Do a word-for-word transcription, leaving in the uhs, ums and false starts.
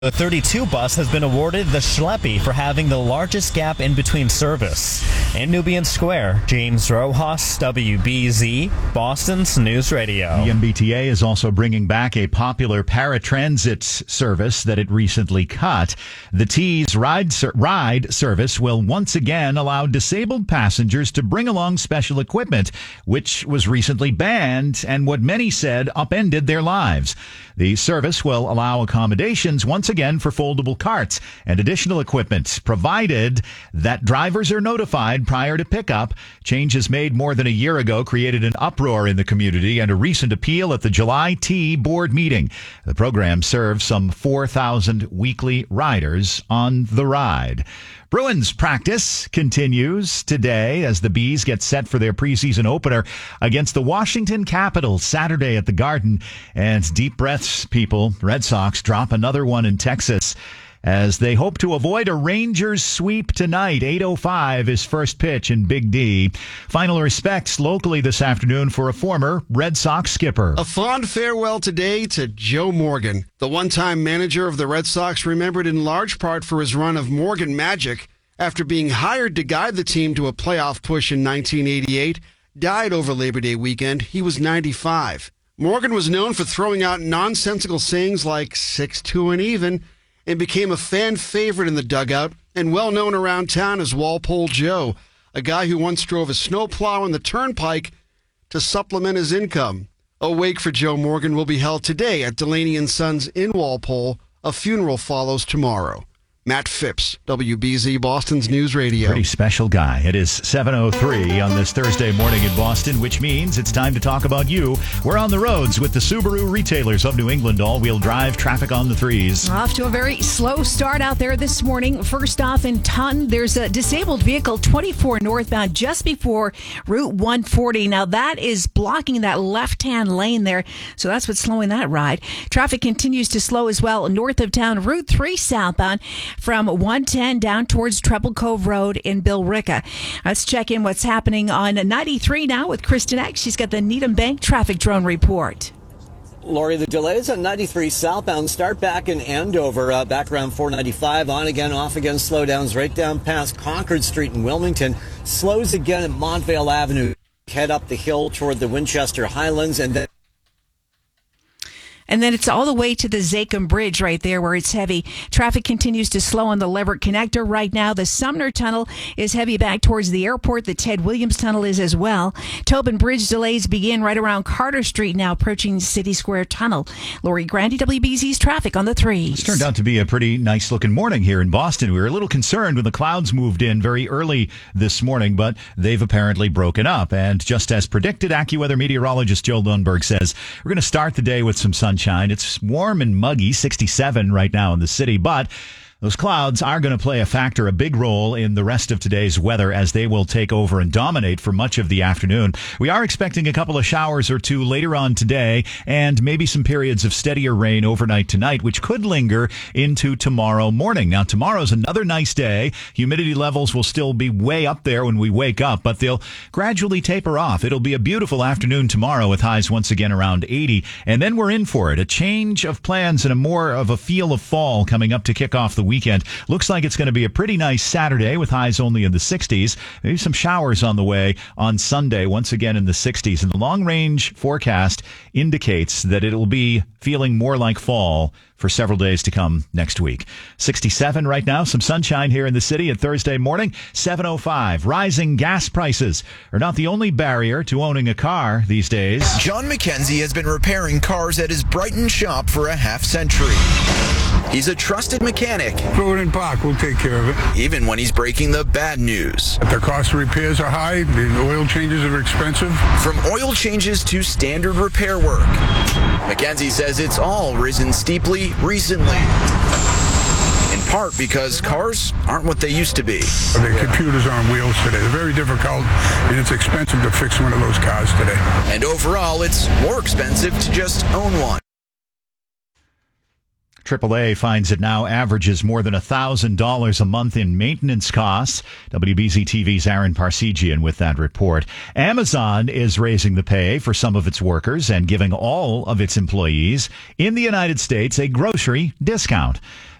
The thirty-two bus has been awarded the Schleppy for having the largest gap in between service. In Nubian Square, James Rojas, W B Z, Boston's News Radio. The M B T A is also bringing back a popular paratransit service that it recently cut. The T's ride, ser- ride service will once again allow disabled passengers to bring along special equipment, which was recently banned and what many said upended their lives. The service will allow accommodations once again for foldable carts and additional equipment, provided that drivers are notified prior to pickup. Changes made more than a year ago created an uproar in the community and a recent appeal at the July T board meeting. The program serves some four thousand weekly riders on the ride. Bruins practice continues today as the Bees get set for their preseason opener against the Washington Capitals Saturday at the Garden. And deep breaths, people. Red Sox drop another one in Texas as they hope to avoid a Rangers sweep tonight. eight oh five is first pitch in Big D. Final respects locally this afternoon for a former Red Sox skipper. A fond farewell today to Joe Morgan, the one-time manager of the Red Sox, remembered in large part for his run of Morgan Magic after being hired to guide the team to a playoff push in nineteen eighty-eight, died over Labor Day weekend. He was ninety-five. Morgan was known for throwing out nonsensical sayings like six two and even, and became a fan favorite in the dugout and well known around town as Walpole Joe, a guy who once drove a snowplow on the turnpike to supplement his income. A wake for Joe Morgan will be held today at Delaney and Sons in Walpole. A funeral follows tomorrow. Matt Phipps, W B Z, Boston's News Radio. Pretty special guy. It is seven oh three on this Thursday morning in Boston, which means it's time to talk about you. We're on the roads with the Subaru retailers of New England. All-wheel drive traffic on the threes. Off to a very slow start out there this morning. First off in Taunton, there's a disabled vehicle twenty-four northbound just before Route one forty. Now that is blocking that left-hand lane there, so that's what's slowing that ride. Traffic continues to slow as well north of town, Route three southbound, from one ten down towards Treble Cove Road in Billerica. Let's check in what's happening on ninety-three now with Kristen X. She's got the Needham Bank traffic drone report. Lori, the delays on ninety-three southbound start back in Andover, uh, back around four ninety-five, on again, off again, slowdowns right down past Concord Street in Wilmington, slows again at Montvale Avenue, head up the hill toward the Winchester Highlands, and then And then it's all the way to the Zachem Bridge right there where it's heavy. Traffic continues to slow on the Leverett Connector right now. The Sumner Tunnel is heavy back towards the airport. The Ted Williams Tunnel is as well. Tobin Bridge delays begin right around Carter Street now, approaching City Square Tunnel. Lori Grandy, W B Z's traffic on the threes. It's turned out to be a pretty nice-looking morning here in Boston. We were a little concerned when the clouds moved in very early this morning, but they've apparently broken up. And just as predicted, AccuWeather meteorologist Joe Lundberg says we're going to start the day with some sunshine. It's warm and muggy, sixty-seven right now in the city, but those clouds are going to play a factor, a big role in the rest of today's weather as they will take over and dominate for much of the afternoon. We are expecting a couple of showers or two later on today and maybe some periods of steadier rain overnight tonight, which could linger into tomorrow morning. Now, tomorrow's another nice day. Humidity levels will still be way up there when we wake up, but they'll gradually taper off. It'll be a beautiful afternoon tomorrow with highs once again around eighty, and then we're in for it. A change of plans and a more of a feel of fall coming up to kick off the weekend. Looks like it's going to be a pretty nice Saturday with highs only in the sixties. Maybe some showers on the way on Sunday, once again in the sixties. And the long-range forecast indicates that it'll be feeling more like fall for several days to come next week. sixty-seven right now, some sunshine here in the city at Thursday morning. seven oh five. Rising gas prices are not the only barrier to owning a car these days. John McKenzie has been repairing cars at his Brighton shop for a half century. He's a trusted mechanic. Throw it in park, we'll take care of it. Even when he's breaking the bad news. The cost of repairs are high, the oil changes are expensive. From oil changes to standard repair work, McKenzie says it's all risen steeply recently. In part because cars aren't what they used to be. The computers are on wheels today. They're very difficult, and it's expensive to fix one of those cars today. And overall, it's more expensive to just own one. triple A finds it now averages more than one thousand dollars a month in maintenance costs. W B Z T V's Aaron Parsegian with that report. Amazon is raising the pay for some of its workers and giving all of its employees in the United States a grocery discount.